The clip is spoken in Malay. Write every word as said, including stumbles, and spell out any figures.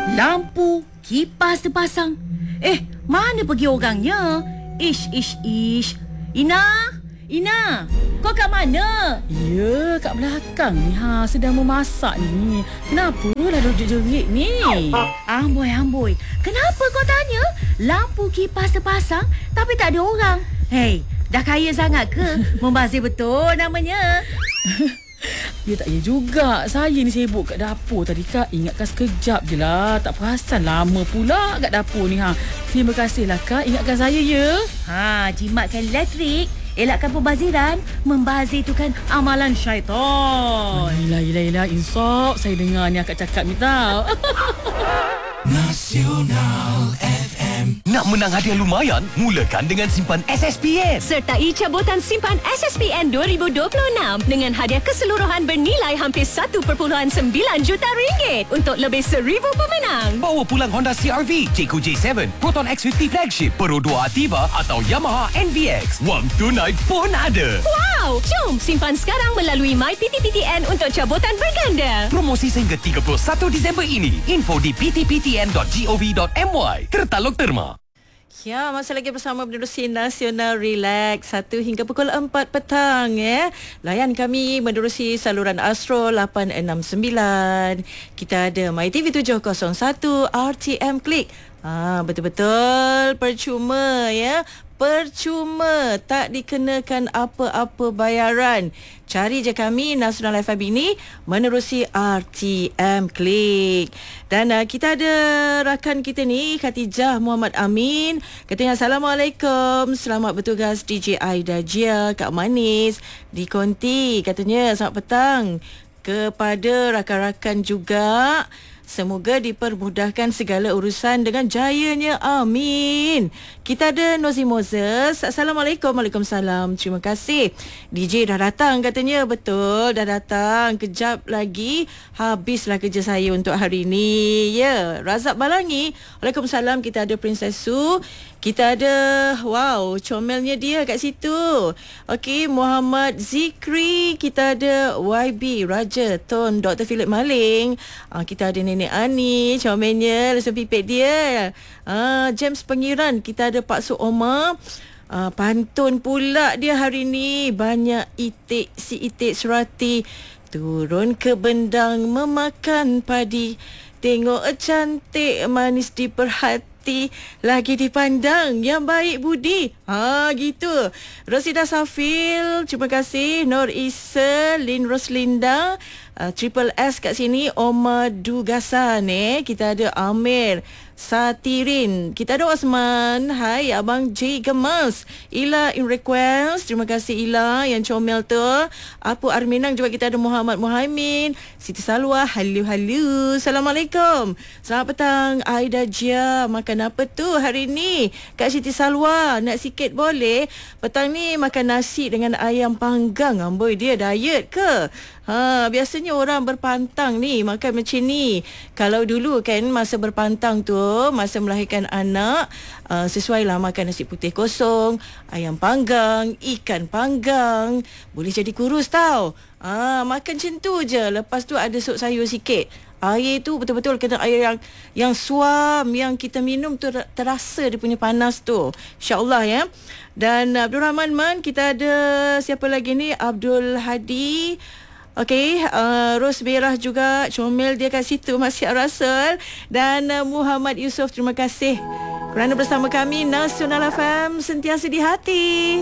lampu, kipas terpasang. Eh, mana pergi orangnya? Ish, ish, ish. Ina, Ina, kau kat mana? Ya, kat belakang ni. Ha, sedang memasak ni. Kenapa dah duduk jerit ni? Amboi, amboi. Kenapa kau tanya? Lampu kipas terpasang tapi tak ada orang. Hei, dah kaya sangat ke? Membazir betul namanya. Ya tak ya juga. Saya ni sibuk kat dapur tadi Kak. Ingatkan sekejap je lah. Tak perasan lama pula kat dapur ni. Ha. Terima kasih lah Kak. Ingatkan saya ya. Ha, jimatkan elektrik. Elakkan pembaziran. Membazir tu kan amalan syaitan. Yelah, yelah, yelah. Insaf saya dengar ni akak cakap ni tau. Nasional F M. Nak menang hadiah lumayan? Mulakan dengan simpan S S P N. Sertai cabutan simpan S S P N dua ribu dua puluh enam dengan hadiah keseluruhan bernilai hampir satu perpuluhan sembilan juta ringgit untuk lebih seribu pemenang. Bawa pulang Honda C R V, Jayco J tujuh, Proton X lima puluh Flagship, Pro dua Ativa atau Yamaha N V X. Wang tunai pun ada. Wow! Jom simpan sekarang melalui My P T P T N untuk cabutan berganda. Promosi sehingga tiga puluh satu Disember ini. Info di p t p t n dot gov dot m y. Tertaluk terma. Ya, masih lagi bersama Menerusi Nasional Relax satu hingga pukul empat petang ya. Layan kami menerusi saluran Astro lapan enam sembilan. Kita ada My T V tujuh kosong satu, R T M Klik. Ah, betul-betul percuma ya. Percuma, tak dikenakan apa-apa bayaran. Cari je kami Nasional F M ini menerusi R T M Klik. Dan uh, kita ada rakan kita ni, Khatijah Muhammad Amin. Katanya Assalamualaikum, selamat bertugas D J Aida Jia, Kak Manis di Konti. Katanya selamat petang kepada rakan-rakan juga. Semoga dipermudahkan segala urusan dengan jayanya. Amin. Kita ada Nozi Moses. Assalamualaikum. Waalaikumsalam. Terima kasih. D J dah datang katanya. Betul, dah datang. Kejap lagi habislah kerja saya untuk hari ini. Ya, Razak Balangi. Waalaikumsalam. Kita ada Princess Su. Kita ada, wow, comelnya dia kat situ. Okey, Muhammad Zikri. Kita ada Y B Raja Ton, Doktor Philip Maling. Uh, kita ada Nenek Ani, comelnya, lesson pipit dia. Uh, James Pengiran. Kita ada Pak Su Omar. Uh, pantun pula dia hari ni. Banyak itik, si itik Surati. Turun ke bendang memakan padi. Tengok cantik manis diperhati. Lagi dipandang yang baik budi. Ha, gitu. Rosida Safil, terima kasih. Nur Isa, Lin Roslinda, uh, Triple S kat sini. Omar Dugasan eh. Kita ada Amir Satirin. Kita ada Osman. Hai Abang J Gemas. Ila in request. Terima kasih Ila yang comel tu. Apu Arminang juga kita ada Muhammad Muhaimin. Siti Salwa. Halu halu. Assalamualaikum. Selamat petang Aida Jia. Makan apa tu hari ni? Kak Siti Salwa, nak sikit boleh? Petang ni makan nasi dengan ayam panggang. Amboi, dia diet ke? Ha, biasanya orang berpantang ni makan macam ni. Kalau dulu kan masa berpantang tu, masa melahirkan anak, uh, sesuai lah makan nasi putih kosong, ayam panggang, ikan panggang. Boleh jadi kurus tau. Ha, makan macam tu je. Lepas tu ada sup sayur sikit. Air tu betul-betul kena air yang yang suam, yang kita minum tu terasa dia punya panas tu. InsyaAllah ya. Dan Abdul Rahman Man, kita ada siapa lagi ni? Abdul Hadi. Okey, uh, Ros Merah juga, comel dia kat situ, Masya Rasul. Dan uh, Muhammad Yusof, terima kasih kerana bersama kami. Nasional F M, sentiasa di hati.